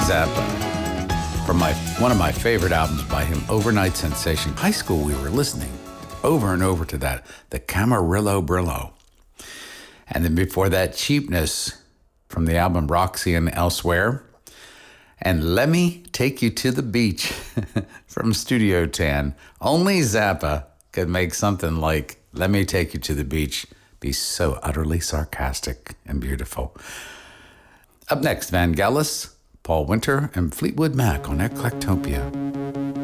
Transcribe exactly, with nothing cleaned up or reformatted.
Zappa from my one of my favorite albums by him, Overnight Sensation. High school, we were listening over and over to that, the Camarillo Brillo. And then before that, Cheapness from the album Roxy and Elsewhere. And Let Me Take You to the Beach from Studio Tan. Only Zappa could make something like Let Me Take You to the Beach be so utterly sarcastic and beautiful. Up next, Vangelis, Paul Winter, and Fleetwood Mac on Eclectopia.